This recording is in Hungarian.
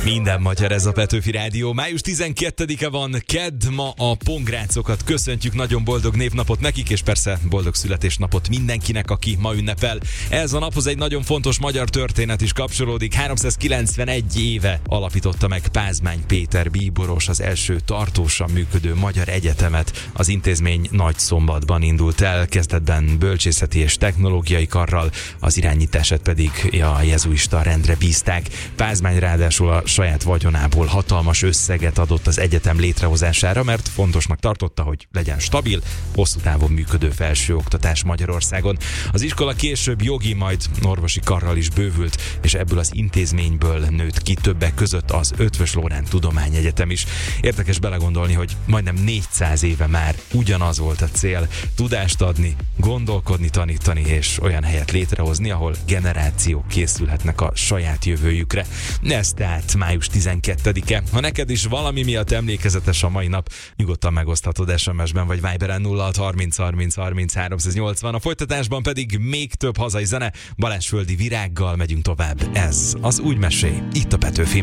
Minden magyar, ez a Petőfi Rádió. Május 12-e van, kedd, ma a pongrácokat köszöntjük, nagyon boldog névnapot nekik, és persze boldog születésnapot mindenkinek, aki ma ünnepel. Ez a naphoz egy nagyon fontos magyar történet is kapcsolódik. 391 éve alapította meg Pázmány Péter bíboros az első tartósan működő magyar egyetemet. Az intézmény Nagyszombatban indult el, kezdetben bölcsészeti és technológiai karral, az irányítását pedig a jezuista rendre bízták. Pázmány ráadásul a saját vagyonából hatalmas összeget adott az egyetem létrehozására, mert fontosnak tartotta, hogy legyen stabil, hosszú távon működő felsőoktatás Magyarországon. Az iskola később jogi, majd orvosi karral is bővült, és ebből az intézményből nőtt ki többek között az Eötvös Loránd Tudományegyetem is. Érdekes belegondolni, hogy majdnem 400 éve már ugyanaz volt a cél: tudást adni, gondolkodni, tanítani, és olyan helyet létrehozni, ahol generációk készülhetnek a saját jövőjükre. Ez tehát május 12-e. Ha neked is valami miatt emlékezetes a mai nap, nyugodtan megoszthatod SMS-ben vagy Viberen 0630 30 30 380. A folytatásban pedig még több hazai zene. Balázs Földi Virággal megyünk tovább. Ez az Úgy mesél, itt a Petőfin.